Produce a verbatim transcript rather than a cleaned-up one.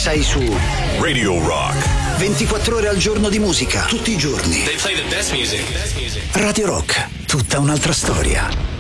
sei su Radio Rock. ventiquattro ore al giorno di musica, tutti i giorni. They play the best music. Radio Rock, tutta un'altra storia.